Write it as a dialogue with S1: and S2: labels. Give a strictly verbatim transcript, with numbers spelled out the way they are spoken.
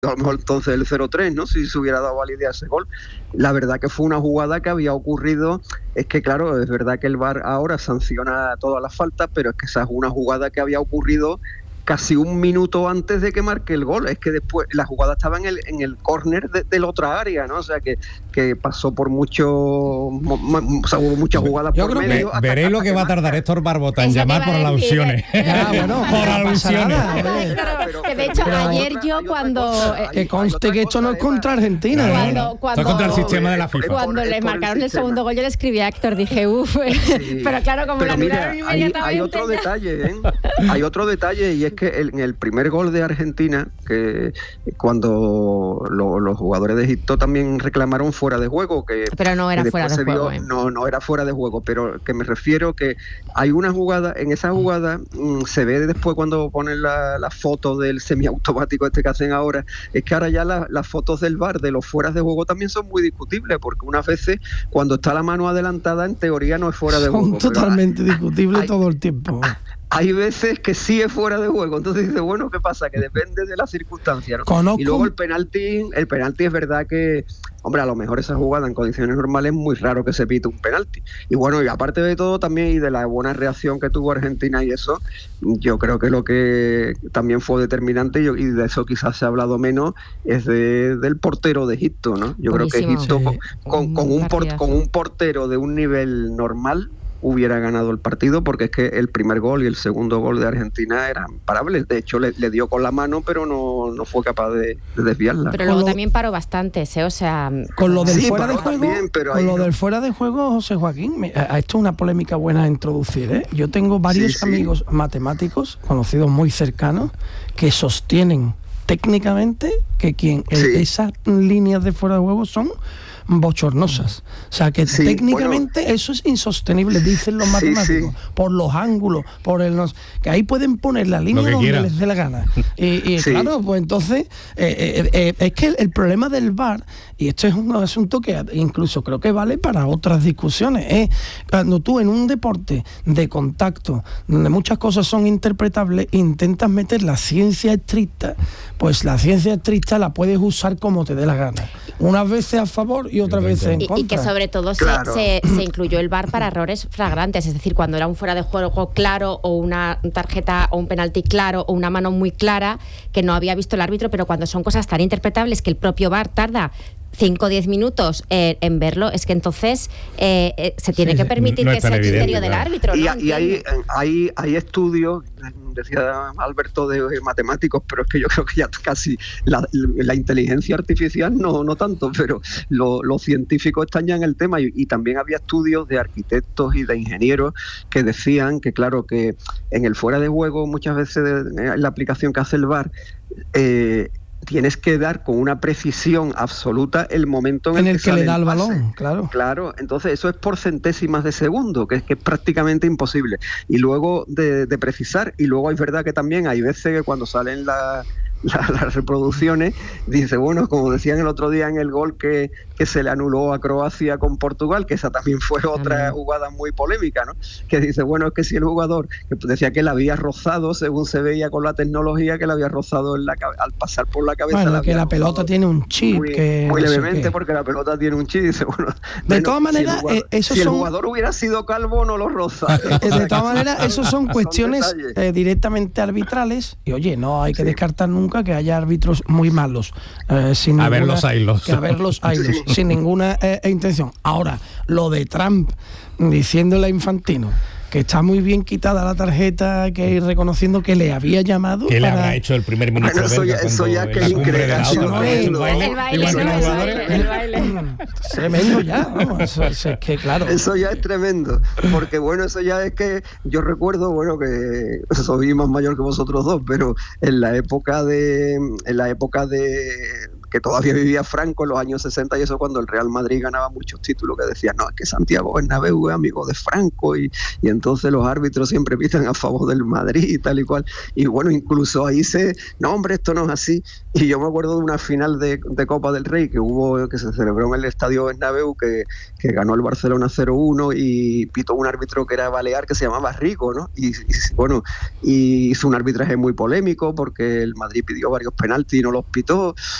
S1: a lo mejor entonces el cero tres, ¿no? Si se hubiera dado validez a ese gol. La verdad que fue una jugada que había ocurrido, es que claro, es verdad que el V A R ahora sanciona todas las faltas, pero es que esa es una jugada que había ocurrido casi un minuto antes de que marque el gol. Es que después la jugada estaba en el en el córner de, de la otra área, ¿no? O sea que, que pasó por mucho, mo, mo, o sea, hubo muchas jugadas
S2: Yo
S1: por
S2: creo
S1: medio.
S2: Que veré lo que, que va a tardar Héctor Barbota en llamar por alusiones.
S3: Ya, bueno,
S2: por alusiones.
S3: Que de hecho ayer yo cuando eh, que conste que esto no es contra Argentina,
S2: no,
S3: cuando,
S2: no, no.
S3: cuando,
S2: esto es contra el sistema de la FIFA.
S3: Cuando le marcaron el segundo gol yo le escribí a Héctor, dije uff, sí. Pero claro, como
S1: pero
S3: la
S1: mira,
S3: hay,
S1: hay otro detalle, ¿eh? Hay otro detalle, y es que el, en el primer gol de Argentina, que cuando lo, los jugadores de Egipto también reclamaron fuera de juego, que
S3: pero no era fuera de juego,
S1: vio,
S3: ¿eh?
S1: no, no era fuera de juego, pero que me refiero que hay una jugada, en esa jugada mmm, se ve después cuando ponen la, la foto del semiautomático este que hacen ahora, es que ahora ya la, las fotos del V A R de los fueras de juego también son muy discutibles, porque unas veces cuando está la mano adelantada en teoría no es fuera de
S4: son
S1: juego.
S4: Son totalmente
S1: pero,
S4: discutibles
S1: hay,
S4: todo el tiempo.
S1: Hay veces que sí es fuera de juego, entonces dice, bueno, ¿qué pasa? Que depende de las circunstancias, ¿no?
S4: Conozco...
S1: Y luego el penalti, el penalti es verdad que, hombre, a lo mejor esa jugada en condiciones normales es muy raro que se pite un penalti. Y bueno, y aparte de todo también, y de la buena reacción que tuvo Argentina y eso, yo creo que lo que también fue determinante, y, y de eso quizás se ha hablado menos, es de, del portero de Egipto, ¿no? Yo
S3: Buenísimo.
S1: creo que Egipto
S3: Sí.
S1: con, con, con, un por, con un portero de un nivel normal hubiera ganado el partido, porque es que el primer gol y el segundo gol de Argentina eran parables. De hecho, le, le dio con la mano, pero no, no fue capaz de, de desviarla.
S3: Pero luego lo, también paró bastante, ¿eh? O sea...
S4: Con lo del
S1: sí,
S4: fuera de juego,
S1: también, pero
S4: con lo
S1: no.
S4: del fuera de juego, José Joaquín, me, a esto es una polémica buena a introducir, ¿eh? Yo tengo varios sí, sí. amigos matemáticos, conocidos muy cercanos, que sostienen técnicamente que quien sí. el, esas líneas de fuera de juego son bochornosas, o sea que sí, técnicamente bueno, eso es insostenible, dicen los matemáticos, sí, sí. por los ángulos, por el que ahí pueden poner la línea donde quiera. Les dé la gana y, y sí. claro, pues entonces eh, eh, eh, es que el, el problema del V A R, y esto es un asunto que incluso creo que vale para otras discusiones, es cuando tú en un deporte de contacto donde muchas cosas son interpretables, intentas meter la ciencia estricta, pues la ciencia estricta la puedes usar como te dé la gana, unas veces a favor y otras veces en contra.
S3: Y, y que sobre todo claro. se, se, se incluyó el V A R para errores flagrantes, es decir, cuando era un fuera de juego claro o una tarjeta o un penalti claro o una mano muy clara que no había visto el árbitro, pero cuando son cosas tan interpretables que el propio V A R tarda cinco o diez minutos eh, en verlo, es que entonces eh, eh, se tiene sí, que permitir no, no que sea el criterio claro. del árbitro, ¿no?
S1: Y, y hay, hay, hay estudios, decía Alberto, de matemáticos, pero es que yo creo que ya casi la, la inteligencia artificial no, no tanto, pero lo, los científicos están ya en el tema, y, y también había estudios de arquitectos y de ingenieros que decían que claro, que en el fuera de juego muchas veces en la aplicación que hace el V A R eh, tienes que dar con una precisión absoluta el momento en,
S4: en
S1: el,
S4: el
S1: que,
S4: que le
S1: da
S4: el
S1: el
S4: balón, claro.
S1: Claro, entonces eso es por centésimas de segundo, que es que es prácticamente imposible. Y luego de, de precisar, y luego es verdad que también hay veces que cuando salen la, la, las reproducciones, dice, bueno, como decían el otro día en el gol que, que se le anuló a Croacia con Portugal, que esa también fue otra uh-huh. jugada muy polémica, ¿no? Que dice, bueno, es que si el jugador, que decía que la había rozado, según se veía con la tecnología, que la había rozado en la, al pasar por la cabeza.
S4: Bueno,
S1: la
S4: que la pelota tiene un chip.
S1: Muy,
S4: que
S1: muy
S4: no
S1: levemente,
S4: sé
S1: porque la pelota tiene un chip, dice, bueno.
S4: De
S1: bueno,
S4: todas maneras,
S1: si el jugador,
S4: eh, eso
S1: si
S4: son...
S1: el jugador hubiera sido calvo, no lo roza.
S4: De todas maneras, eso son cuestiones son eh, directamente arbitrales, y oye, no hay que sí. descartar nunca que haya árbitros muy malos. Eh, sin
S2: a
S4: ninguna,
S2: ver los ailos.
S4: Que a ver los ailos, sí. sin ninguna eh, intención. Ahora, lo de Trump diciéndole a Infantino que está muy bien quitada la tarjeta, que reconociendo que le había llamado.
S2: ¿Qué
S4: para...
S2: le habrá hecho el primer ministro?
S1: Bueno, eso ya, eso ya que es increíble.
S3: El baile, el baile, el baile.
S4: Tremendo ya, vamos, eso, eso es que claro.
S1: Eso ya es tremendo, porque bueno, eso ya es que yo recuerdo, bueno, que soy más mayor que vosotros dos, pero en la época de, en la época de que todavía vivía Franco en los años sesenta y eso, cuando el Real Madrid ganaba muchos títulos, que decían, no, es que Santiago Bernabéu es amigo de Franco y, y entonces los árbitros siempre pitan a favor del Madrid y tal y cual. Y bueno, incluso ahí se, no hombre, esto no es así. Y yo me acuerdo de una final de, de Copa del Rey que hubo, que se celebró en el Estadio Bernabéu, que, que ganó el Barcelona cero uno y pitó un árbitro que era balear, que se llamaba Rico, ¿no? Y, y bueno, y hizo un arbitraje muy polémico porque el Madrid pidió varios penaltis y no los pitó.